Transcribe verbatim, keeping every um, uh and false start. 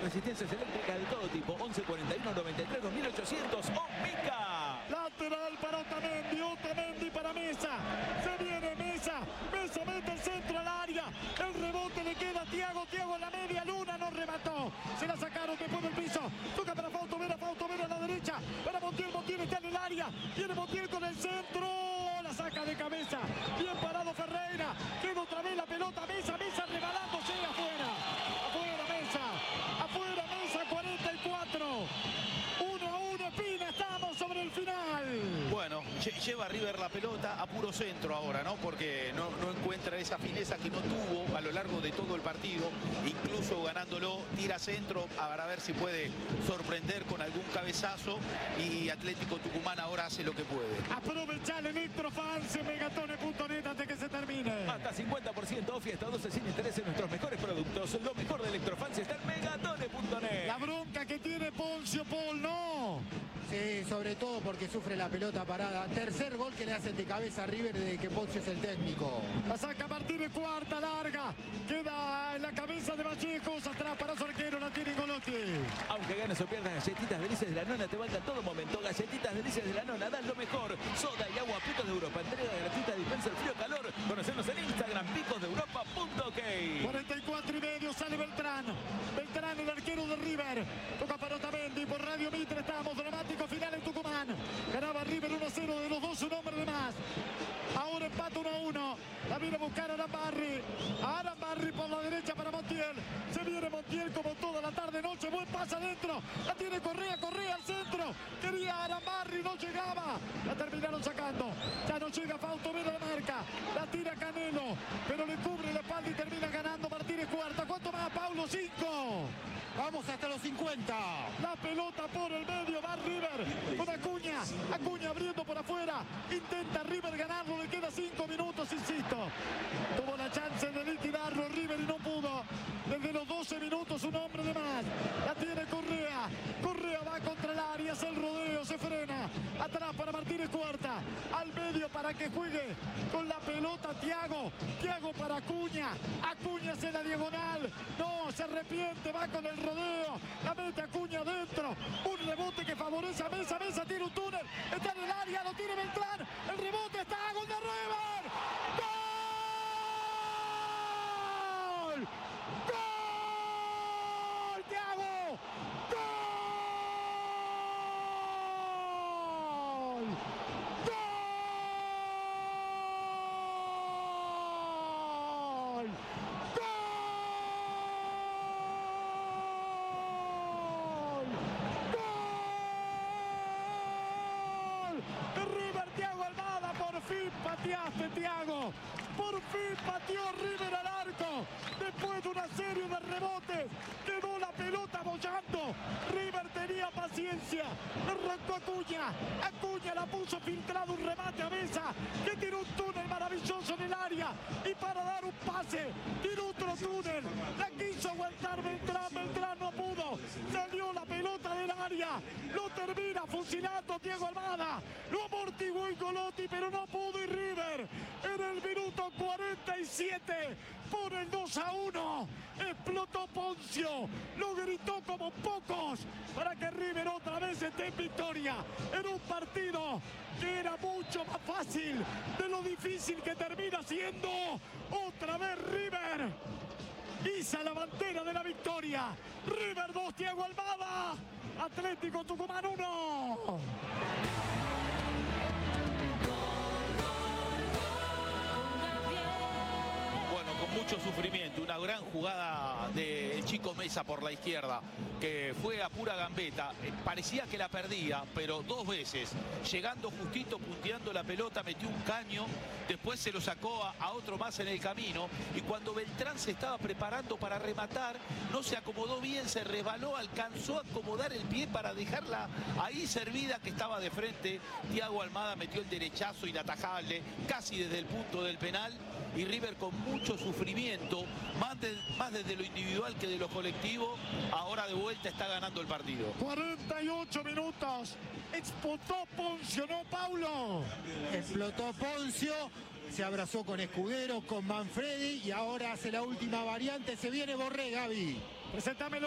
resistencias eléctricas de todo tipo. once cuarenta y uno noventa y tres dos mil ochocientos. Omica. Lateral para Otamendi. Otamendi para Mesa. Se viene Mesa. Mesa mete el centro al área. El rebote le queda a Thiago. Thiago en la media luna. No remató. Se la sacaron después del piso. Toca para Fausto Vera. Fausto Vera a la derecha. Para Montiel. Montiel está en el área. Viene Montiel con el centro. La saca de cabeza. Bien parado Ferreira. Queda otra vez la pelota. Mesa. Mesa rebalándose afuera. Afuera Mesa. Afuera Mesa. cuarenta y cuatro. uno a uno. Espina. Estamos sobre el final. Bueno, lleva River la pelota a puro centro ahora, ¿no? Porque no, no encuentra esa fineza que no tuvo a lo largo de todo el partido. Incluso ganándolo, tira centro para ver si puede sorprender con algún cabezazo. Y Atlético Tucumán ahora hace lo que puede. Aprovecha el Electrofans en megatone punto net antes que se termine. Hasta cincuenta por ciento off y hasta doce sin interés en nuestros mejores productos. Lo mejor de Electrofans está en megatone punto net. La bronca que tiene Poncio Paul, no. Sí, sobre todo porque sufre la pelota parada. Tercer gol que le hacen de cabeza a River de que Poncio es el técnico. La saca Martínez, cuarta larga. Queda en la cabeza de Vallejos. Atrás para su arquero, la tiene Golotti. Aunque ganes o pierdas, galletitas delicias de la nona te bancan en todo momento. Galletitas delicias de la nona, dan lo mejor. Soda y agua Picos de Europa. Entrega gratuita, dispensa el frío calor. Conocernos en Instagram, picos de europa punto ok. cuarenta y cuatro y medio, sale Beltrán. Beltrán, el arquero de River. Toca para Otamendi. Por Radio Mitre estamos. Dramático final en Tucumán. Ganaba River uno a cero, de los dos un hombre de más. Ahora empata uno a uno. La viene a buscar Arambarri. Arambarri por la derecha para Montiel. Se viene Montiel como toda la tarde noche. Buen pase adentro. La tiene Correa, Correa al centro. Quería Arambarri, no llegaba. La terminaron sacando. Ya no llega Fausto Vera de marca. La tira Canelo. Pero le cubre la espalda y termina ganando Martínez cuarta. ¿Cuánto más, Paulo? Cinco. Vamos hasta los cincuenta. La pelota por el medio, va River con Acuña. Acuña abriendo por afuera. Intenta River ganarlo, le queda cinco minutos, insisto. Tuvo la chance de liquidarlo River y no pudo. Desde los doce minutos un hombre de más. La tiene Correa. Correa va contra el área, hace el rodeo, se frena. Atrás para Martínez Cuarta. Al medio para que juegue con la pelota Thiago. Thiago para Acuña. Acuña hace la diagonal. No, se arrepiente, va con el rodeo. La mete Acuña adentro. Un rebote que favorece a Mesa. Mesa tiene un túnel. Está en el área, lo tiene Beltrán. El rebote está, gol de River. ¡Gol! ¡Gol! ¡Thiago! ¡Gol! ¡Gol! Pateaste, Thiago. Por fin pateó River al arco. Después de una serie de rebotes, quedó la pelota bollando. River tenía paciencia. Arrancó Acuña. Acuña la puso filtrado, un remate a Mesa, que tiró un túnel maravilloso en el área. Y para dar un pase, tiró otro túnel. La quiso aguantar Beltrán. Beltrán no pudo. Salió la pelota del área. Lo termina fusilando Diego Almada. Lo amortiguó el Golotti, pero no pudo. Y River en el minuto cuarenta y siete por el dos a uno. Explotó Poncio. Lo gritó como pocos para que River otra vez esté en victoria. En un partido que era mucho más fácil de lo difícil que termina siendo. Otra vez River iza la bandera de la victoria. River dos, Thiago Almada. Atlético Tucumán uno. Con mucho sufrimiento, una gran jugada del chico Mesa por la izquierda, que fue a pura gambeta. Parecía que la perdía, pero dos veces, llegando justito, punteando la pelota, metió un caño, después se lo sacó a, a otro más en el camino, y cuando Beltrán se estaba preparando para rematar, no se acomodó bien, se resbaló, alcanzó a acomodar el pie para dejarla ahí servida, que estaba de frente. Thiago Almada metió el derechazo inatajable, casi desde el punto del penal, y River con mucho sufrimiento, más, de, más desde lo individual que de lo colectivo, ahora de vuelta está ganando el partido. cuarenta y ocho minutos. Explotó Poncio, ¿no, Paulo? Explotó Poncio. Se abrazó con Escudero, con Manfredi y ahora hace la última variante. Se viene Borré, Gaby. Preséntamelo.